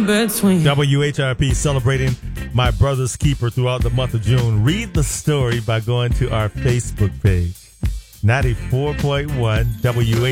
between. WHRP celebrating my brother's keeper throughout the month of June. Read the story by going to our Facebook page. 94.1 WHRP.